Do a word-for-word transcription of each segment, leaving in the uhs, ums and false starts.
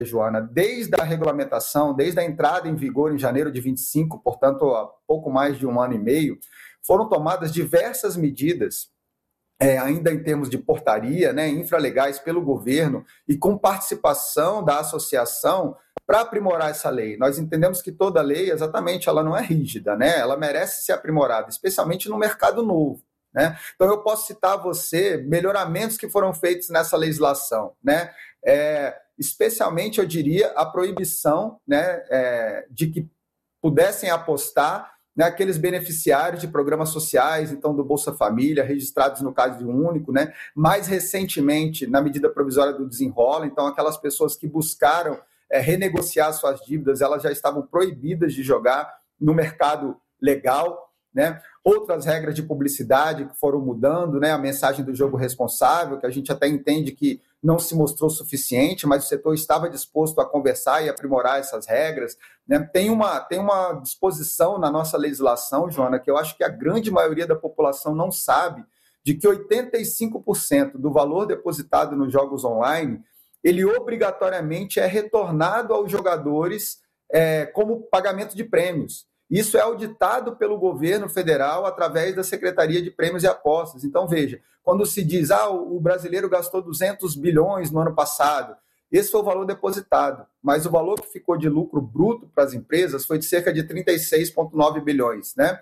Joana, desde a regulamentação, desde a entrada em vigor em janeiro de vinte e cinco, portanto, há pouco mais de um ano e meio, foram tomadas diversas medidas, é, ainda em termos de portaria, né, infralegais pelo governo e com participação da associação para aprimorar essa lei. Nós entendemos que toda lei, exatamente, ela não é rígida, né? Ela merece ser aprimorada, especialmente no mercado novo. Né? Então, eu posso citar a você melhoramentos que foram feitos nessa legislação, né? É, especialmente, eu diria, a proibição, né, é, de que pudessem apostar naqueles beneficiários de programas sociais, então do Bolsa Família, registrados no caso de um único, né? Mais recentemente, na medida provisória do Desenrola, então aquelas pessoas que buscaram é, renegociar suas dívidas, elas já estavam proibidas de jogar no mercado legal, né? Outras regras de publicidade que foram mudando, né? A mensagem do jogo responsável, que a gente até entende que não se mostrou suficiente, mas o setor estava disposto a conversar e aprimorar essas regras, né? Tem uma, tem uma disposição na nossa legislação, Joana, que eu acho que a grande maioria da população não sabe, de que oitenta e cinco por cento do valor depositado nos jogos online, ele obrigatoriamente é retornado aos jogadores é, como pagamento de prêmios. Isso é auditado pelo governo federal através da Secretaria de Prêmios e Apostas. Então, veja, quando se diz, ah, o brasileiro gastou duzentos bilhões no ano passado, esse foi o valor depositado, mas o valor que ficou de lucro bruto para as empresas foi de cerca de trinta e seis vírgula nove bilhões. Né?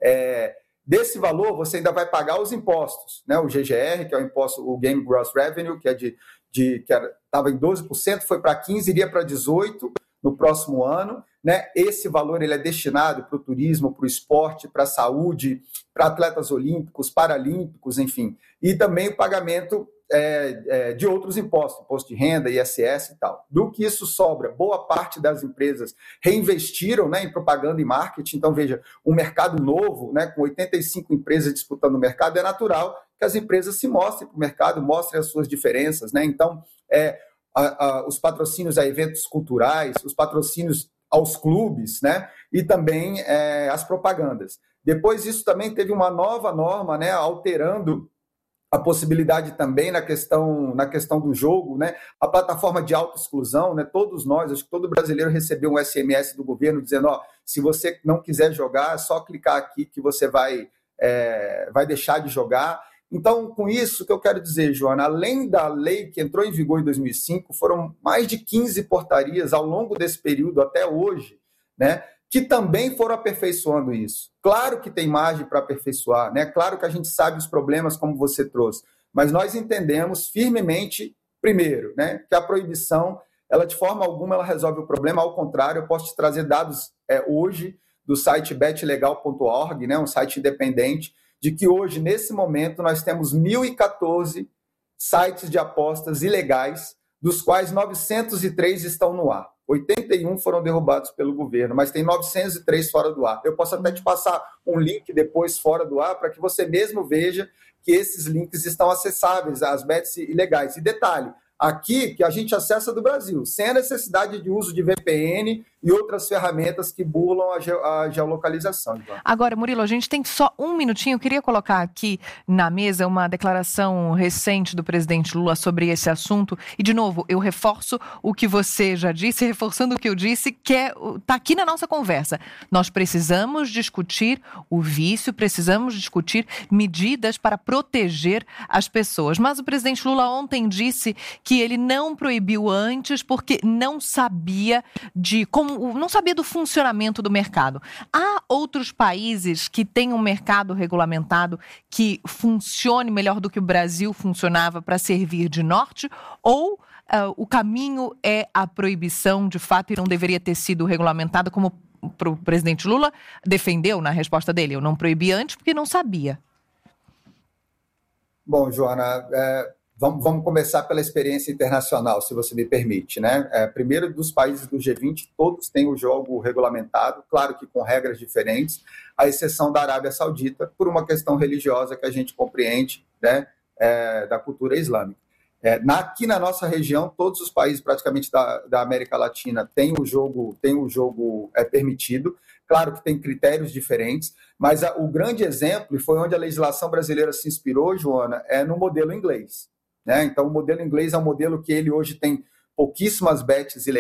É, desse valor, você ainda vai pagar os impostos, né? O G G R, que é o imposto, o Game Gross Revenue, que é de, de que estava em doze por cento, foi para quinze por cento, iria para dezoito por cento no próximo ano. Né? Esse valor ele é destinado para o turismo, para o esporte, para a saúde, para atletas olímpicos, paralímpicos, enfim. E também o pagamento é, é, de outros impostos, imposto de renda, I S S e tal. Do que isso sobra, boa parte das empresas reinvestiram, né, em propaganda e marketing. Então, veja, um mercado novo, né, com oitenta e cinco empresas disputando o mercado, é natural que as empresas se mostrem para o mercado, mostrem as suas diferenças. Né? Então, é, a, a, os patrocínios a eventos culturais, os patrocínios aos clubes, né? E também é, as propagandas. Depois isso também teve uma nova norma, né? Alterando a possibilidade também na questão, na questão do jogo, né? A plataforma de autoexclusão, né? Todos nós, acho que todo brasileiro recebeu um S M S do governo dizendo, ó, se você não quiser jogar, é só clicar aqui que você vai, é, vai deixar de jogar. Então, com isso, o que eu quero dizer, Joana, além da lei que entrou em vigor em dois mil e cinco, foram mais de quinze portarias ao longo desse período até hoje, né, que também foram aperfeiçoando isso. Claro que tem margem para aperfeiçoar, né? Claro que a gente sabe os problemas, como você trouxe, mas nós entendemos firmemente, primeiro, né, que a proibição, ela de forma alguma ela resolve o problema, ao contrário, eu posso te trazer dados é, hoje do site bet legal ponto org, né, um site independente, de que hoje, nesse momento, nós temos mil e quatorze sites de apostas ilegais, dos quais novecentos e três estão no ar. oitenta e um foram derrubados pelo governo, mas tem novecentos e três fora do ar. Eu posso até te passar um link depois fora do ar, para que você mesmo veja que esses links estão acessáveis às bets ilegais. E detalhe, aqui que a gente acessa do Brasil, sem a necessidade de uso de V P N e outras ferramentas que burlam a, ge- a geolocalização. Então. Agora, Murilo, a gente tem só um minutinho. Eu queria colocar aqui na mesa uma declaração recente do presidente Lula sobre esse assunto. E, de novo, eu reforço o que você já disse, reforçando o que eu disse, que é, tá aqui na nossa conversa. Nós precisamos discutir o vício, precisamos discutir medidas para proteger as pessoas. Mas o presidente Lula ontem disse que ele não proibiu antes porque não sabia de como não sabia do funcionamento do mercado. Há outros países que têm um mercado regulamentado que funcione melhor do que o Brasil funcionava para servir de norte? Ou uh, o caminho é a proibição, de fato, e não deveria ter sido regulamentado, como o presidente Lula defendeu na resposta dele? Eu não proibi antes porque não sabia. Bom, Joana, é... Vamos, vamos começar pela experiência internacional, se você me permite, né? É, primeiro, dos países do G vinte, todos têm o jogo regulamentado, claro que com regras diferentes, à exceção da Arábia Saudita, por uma questão religiosa que a gente compreende, né, é, da cultura islâmica. É, na, aqui na nossa região, todos os países praticamente da, da América Latina têm o jogo, têm o jogo é, permitido. Claro que tem critérios diferentes, mas a, o grande exemplo, e foi onde a legislação brasileira se inspirou, Joana, é no modelo inglês. Né? Então, o modelo inglês é um modelo que ele hoje tem pouquíssimas bets ilegais